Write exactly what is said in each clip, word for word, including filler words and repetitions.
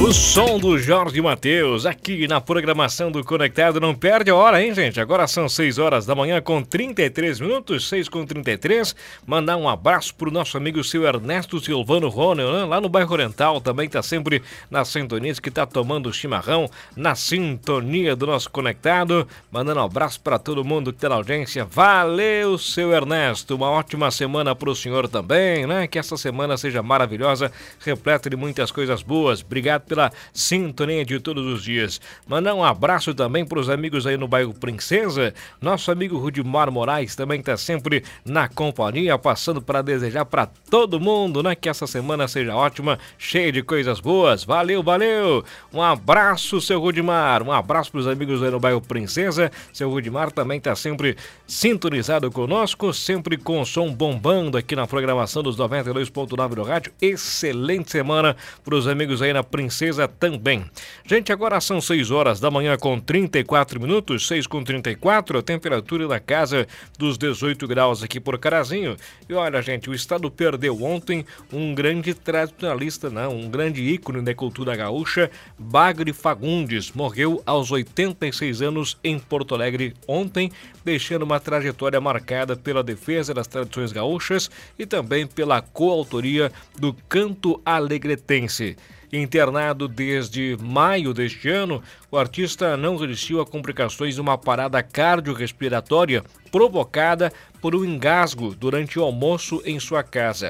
O som do Jorge Mateus, aqui na programação do Conectado. Não perde a hora, hein, gente? Agora são seis horas da manhã com trinta e três minutos, seis com trinta e três. Mandar um abraço pro nosso amigo seu Ernesto Silvano Ronel, né? Lá no bairro Oriental, também tá sempre na sintonia, que tá tomando chimarrão, na sintonia do nosso Conectado. Mandando um abraço para todo mundo que tá na audiência. Valeu, seu Ernesto. Uma ótima semana pro senhor também, né? Que essa semana seja maravilhosa, repleta de muitas coisas boas. Obrigado pela sintonia de todos os dias. Mandar um abraço também para os amigos aí no bairro Princesa. Nosso amigo Rudimar Moraes também está sempre na companhia, passando para desejar para todo mundo, né, que essa semana seja ótima, cheia de coisas boas. Valeu, valeu! Um abraço, seu Rudimar. Um abraço para os amigos aí no bairro Princesa. Seu Rudimar também está sempre sintonizado conosco, sempre com o som bombando aqui na programação dos noventa e dois ponto nove do rádio. Excelente semana para os amigos aí na Princesa também. Gente, agora são seis horas da manhã com trinta e quatro minutos, seis com trinta e quatro, a temperatura da casa dos dezoito graus aqui por Carazinho. E olha, gente, o estado perdeu ontem um grande tradicionalista, não, um grande ícone da cultura gaúcha. Bagre Fagundes morreu aos oitenta e seis anos em Porto Alegre ontem, deixando uma trajetória marcada pela defesa das tradições gaúchas e também pela coautoria do canto alegretense. Internado desde maio deste ano, o artista não resistiu a complicações de uma parada cardiorrespiratória provocada por um engasgo durante o almoço em sua casa.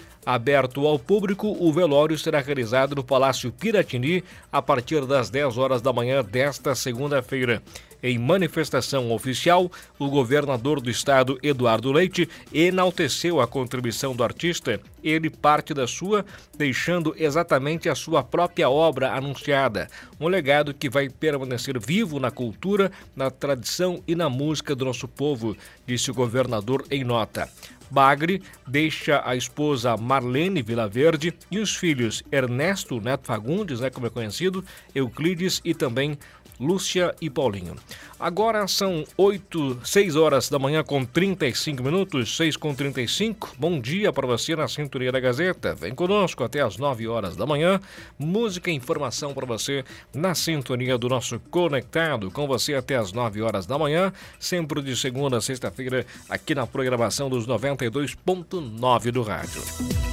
Aberto ao público, o velório será realizado no Palácio Piratini a partir das dez horas da manhã desta segunda-feira. Em manifestação oficial, o governador do estado, Eduardo Leite, enalteceu a contribuição do artista. Ele parte da sua, deixando exatamente a sua própria obra anunciada. Um legado que vai permanecer vivo na cultura, na tradição e na música do nosso povo, disse o governador em nota. Bagre deixa a esposa Marlene Vilaverde e os filhos Ernesto Neto Fagundes, né, como é conhecido, Euclides e também Lúcia e Paulinho. Agora são oito, seis horas da manhã com trinta e cinco minutos, seis com trinta e cinco. Bom dia para você na sintonia da Gazeta. Vem conosco até as nove horas da manhã. Música e informação para você na sintonia do nosso Conectado. Com você até as nove horas da manhã, sempre de segunda a sexta-feira, aqui na programação dos noventa e dois ponto nove do rádio.